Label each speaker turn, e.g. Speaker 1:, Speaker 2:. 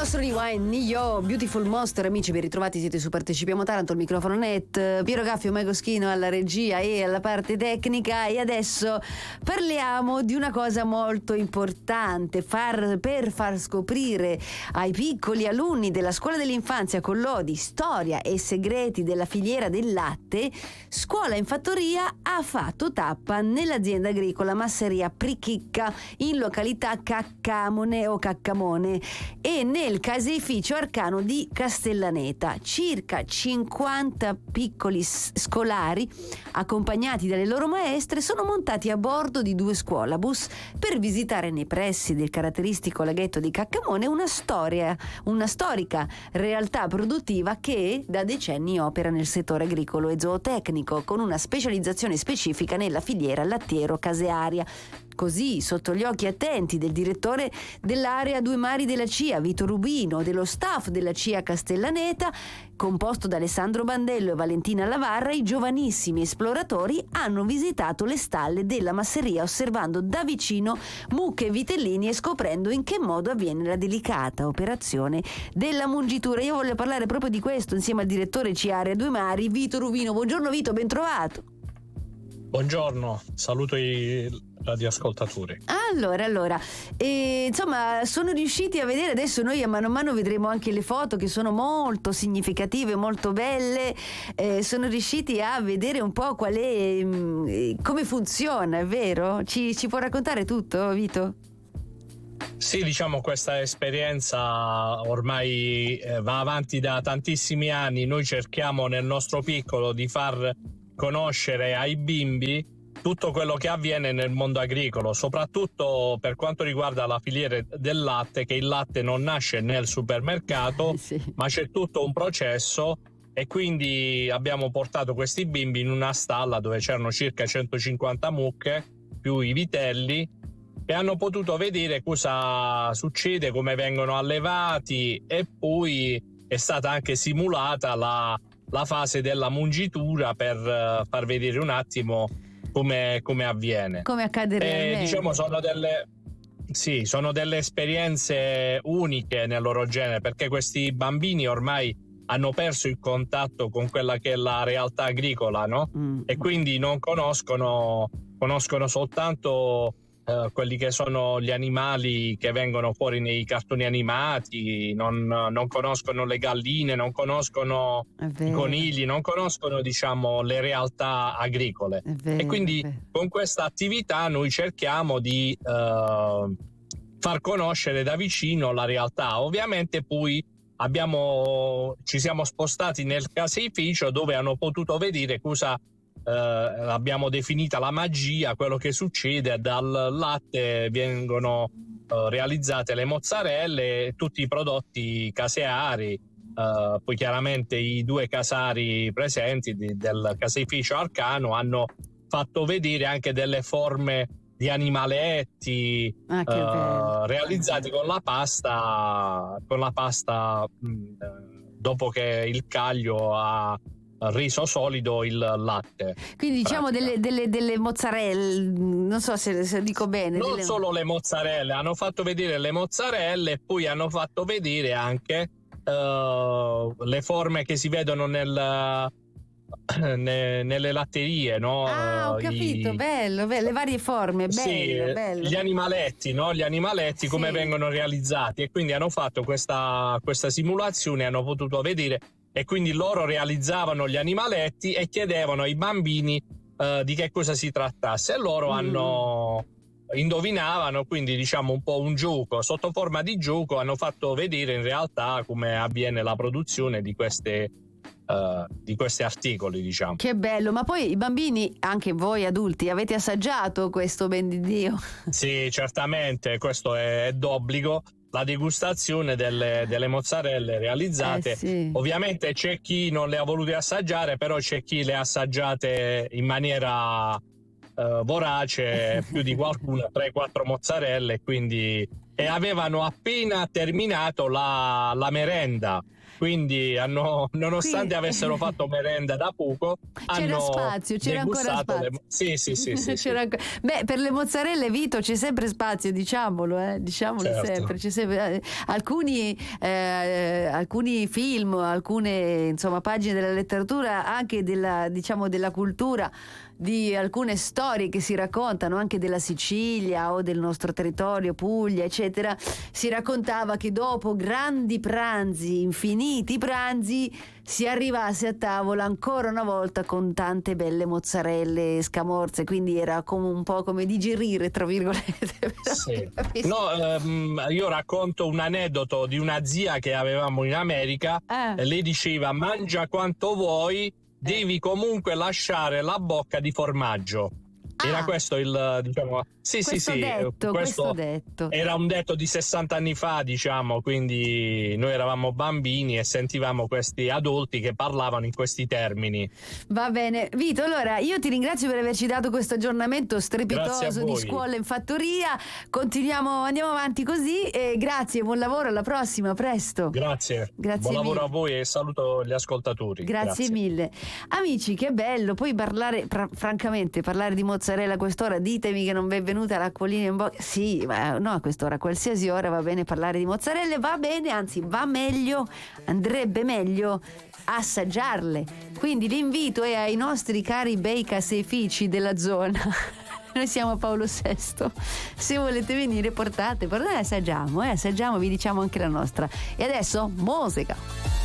Speaker 1: nostro rewind, Yo, Beautiful Monster, amici, ben ritrovati, siete su Partecipiamo Taranto, il microfono net, Piero Gaffio, Mago Schino alla regia e alla parte tecnica, e adesso parliamo di una cosa molto importante, per far scoprire ai piccoli alunni della scuola dell'infanzia con lodi, storia e segreti della filiera del latte. Scuola in Fattoria ha fatto tappa nell'azienda agricola Masseria Prichicca in località Caccamone o Caccamone e nel caseificio Arcano di Castellaneta. Circa 50 piccoli scolari, accompagnati dalle loro maestre, sono montati a bordo di 2 scuolabus per visitare nei pressi del caratteristico laghetto di Caccamone una storica realtà produttiva che da decenni opera nel settore agricolo e zootecnico, con una specializzazione specifica nella filiera lattiero-casearia. Così, sotto gli occhi attenti del direttore dell'area 2 Mari della CIA, Vito Rubino, dello staff della CIA Castellaneta, composto da Alessandro Bandello e Valentina Lavarra, i giovanissimi esploratori hanno visitato le stalle della masseria, osservando da vicino mucche e vitellini e scoprendo in che modo avviene la delicata operazione della mungitura. Io voglio parlare proprio di questo insieme al direttore CIA Area 2 Mari, Vito Rubino. Buongiorno Vito, ben trovato.
Speaker 2: Buongiorno, saluto i radioascoltatori.
Speaker 1: Allora, insomma, sono riusciti a vedere, adesso noi a mano vedremo anche le foto che sono molto significative, molto belle, sono riusciti a vedere un po' qual è, come funziona, è vero? Ci può raccontare tutto, Vito?
Speaker 2: Sì, diciamo, questa esperienza ormai va avanti da tantissimi anni. Noi cerchiamo nel nostro piccolo di far conoscere ai bimbi tutto quello che avviene nel mondo agricolo, soprattutto per quanto riguarda la filiera del latte, che il latte non nasce nel supermercato,
Speaker 1: sì,
Speaker 2: ma c'è tutto un processo, e quindi abbiamo portato questi bimbi in una stalla dove c'erano circa 150 mucche più i vitelli, e hanno potuto vedere cosa succede, come vengono allevati, e poi è stata anche simulata la fase della mungitura per far vedere un attimo come avviene.
Speaker 1: Come accade realmente.
Speaker 2: Diciamo, sono delle esperienze uniche nel loro genere, perché questi bambini ormai hanno perso il contatto con quella che è la realtà agricola, no? E quindi non conoscono soltanto quelli che sono gli animali che vengono fuori nei cartoni animati, non conoscono le galline, non conoscono i conigli, non conoscono, diciamo, le realtà agricole. E quindi con questa attività noi cerchiamo di far conoscere da vicino la realtà. Ovviamente poi ci siamo spostati nel caseificio, dove hanno potuto vedere cosa abbiamo definita la magia, quello che succede. Dal latte vengono realizzate le mozzarelle, tutti i prodotti caseari, poi chiaramente i 2 casari presenti del caseificio Arcano hanno fatto vedere anche delle forme di animaletti realizzati con la pasta dopo che il caglio ha riso solido il latte.
Speaker 1: Quindi diciamo delle mozzarelle, non so se dico bene.
Speaker 2: Non solo le mozzarelle, hanno fatto vedere le mozzarelle e poi hanno fatto vedere anche le forme che si vedono nelle latterie, no?
Speaker 1: Ho capito, bello, le varie forme, bello.
Speaker 2: Gli animaletti, no? Gli animaletti, come vengono realizzati, e quindi hanno fatto questa simulazione, hanno potuto vedere, e quindi loro realizzavano gli animaletti e chiedevano ai bambini di che cosa si trattasse, e loro indovinavano, quindi diciamo un po' un gioco, sotto forma di gioco hanno fatto vedere in realtà come avviene la produzione di questi articoli, diciamo.
Speaker 1: Che bello, ma poi i bambini, anche voi adulti, avete assaggiato questo, ben di Dio?
Speaker 2: Sì, certamente, questo è d'obbligo, la degustazione delle mozzarelle realizzate.
Speaker 1: Sì.
Speaker 2: Ovviamente c'è chi non le ha volute assaggiare, però c'è chi le ha assaggiate in maniera vorace, più di qualcuno, 3-4 mozzarelle, quindi, e avevano appena terminato la merenda. quindi nonostante avessero fatto merenda da poco,
Speaker 1: c'era
Speaker 2: hanno
Speaker 1: spazio, c'era ancora
Speaker 2: degustato
Speaker 1: spazio.
Speaker 2: Sì.
Speaker 1: C'era beh, per le mozzarelle, Vito, c'è sempre spazio, diciamolo
Speaker 2: Certo.
Speaker 1: sempre. C'è sempre alcuni film, alcune insomma pagine della letteratura, anche della cultura, di alcune storie che si raccontano anche della Sicilia o del nostro territorio, Puglia, eccetera. Si raccontava che dopo grandi pranzi, infiniti pranzi, si arrivasse a tavola ancora una volta con tante belle mozzarelle, scamorze, quindi era come un po' come digerire, tra virgolette.
Speaker 2: Sì. No, io racconto un aneddoto di una zia che avevamo in America. Lei diceva: mangia quanto vuoi, devi comunque lasciare la bocca di formaggio. Era questo il, diciamo,
Speaker 1: questo detto.
Speaker 2: Era un detto di 60 anni fa, diciamo, quindi noi eravamo bambini e sentivamo questi adulti che parlavano in questi termini.
Speaker 1: Va bene, Vito, allora io ti ringrazio per averci dato questo aggiornamento strepitoso di scuola in fattoria. Andiamo avanti così, e grazie, buon lavoro, alla prossima, a presto.
Speaker 2: Grazie buon
Speaker 1: mille.
Speaker 2: lavoro a voi e saluto gli ascoltatori.
Speaker 1: Grazie mille. Amici, che bello poi francamente parlare di mozzarella a quest'ora. Ditemi che non vi è venuta l'acquolina in bocca. Sì, ma no, a quest'ora, a qualsiasi ora va bene parlare di mozzarelle, va bene, anzi va meglio, andrebbe meglio assaggiarle. Quindi l'invito è ai nostri cari bei caseifici della zona. Noi siamo a Paolo VI. Se volete venire, portate, assaggiamo, vi diciamo anche la nostra. E adesso musica.